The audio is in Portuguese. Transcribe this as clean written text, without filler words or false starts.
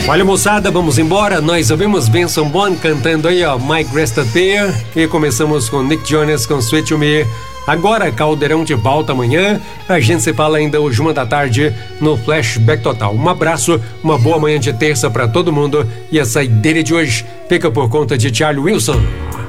Olha, moçada, vamos embora. Nós ouvimos Benson Boone cantando aí, ó, Mike Rested There. E começamos com Nick Jonas com Sweet to Me. Agora, Caldeirão de volta amanhã. A gente se fala ainda hoje, 1h no Flashback Total. Um abraço, uma boa manhã de terça pra todo mundo. E a saideira de hoje fica por conta de Charlie Wilson.